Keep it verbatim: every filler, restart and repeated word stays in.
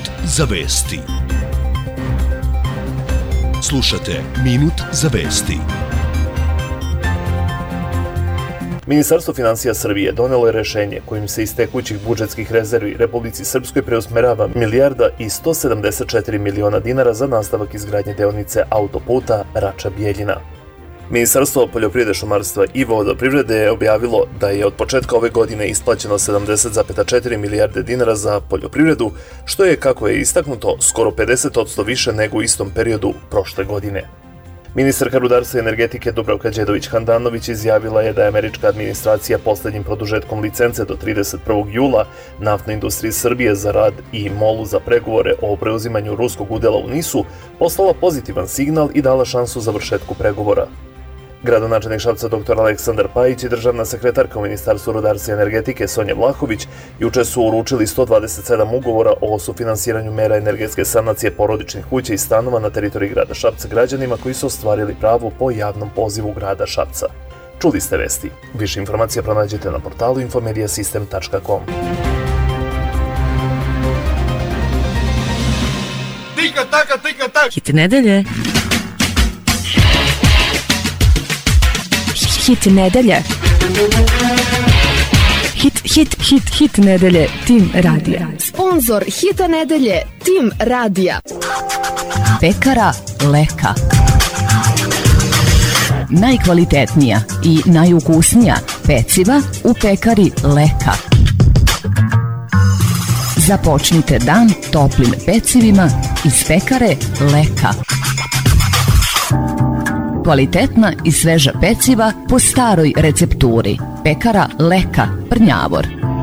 za vesti. Slušate Minut za vesti. Ministarstvo finansija Srbije donelo je rešenje kojim se iz tekućih budžetskih rezervi Republici Srpskoj preusmerava milijarda i sto sedamdeset četiri miliona dinara za nastavak izgradnje deonice autoputa Rača-Bjeljina. Ministarstvo poljoprivrede, šumarstva i vodoprivrede je objavilo da je od početka ove godine isplaćeno sedamdeset zarez četiri milijarde dinara za poljoprivredu, što je, kako je istaknuto, skoro pedeset posto više nego u istom periodu prošle godine. Ministarka rudarstva i energetike Dubravka Đedović-Handanović izjavila je da je američka administracija poslednjim produžetkom licence do trideset prvog jula Naftnoj industriji Srbije za rad i MOL-u za pregovore o preuzimanju ruskog udela u NIS-u poslala pozitivan signal i dala šansu završetku pregovora. Gradonačelnik Šapca dr Aleksandar Pajić i državna sekretarka u Ministarstvu rudarstva i energetike Sonja Vlahović juče su uručili sto dvadeset sedam ugovora o sufinansiranju mera energetske sanacije porodičnih kuća i stanova na teritoriji grada Šapca građanima koji su ostvarili pravo po javnom pozivu grada Šapca. Čuli ste vesti. Više informacija pronađete na portalu infomedijasistem tačka com. Tika taka, tika tak. Hit nedelje. Hit nedelje. Hit, hit, hit, hit nedelje. Tim radija. Sponzor hita nedelje. Tim radija. Pekara Leka. Najkvalitetnija i najukusnija peciva u pekari Leka. Započnite dan toplim pecivima iz pekare Leka. Kvalitetna i sveža peciva po staroj recepturi. Pekara Leka, Prnjavor.